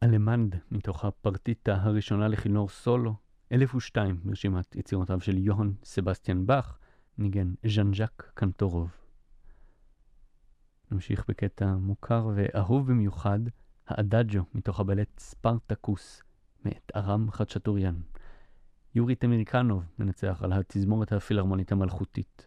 אלמנד מתוך הפרטיטה הראשונה לכינור סולו, 1002 ברשימת יצירותיו של יוהאן סבסטיאן באך, ניגן ז'אן ז'אק קנטורוב. נמשיך בקטע מוכר ואהוב במיוחד, האדאג'ו מתוך הבלט ספרטקוס מאת ארם חצ'טוריאן. יורי תמיריקנוב מנצח על התזמורת הפילהרמונית המלכותית.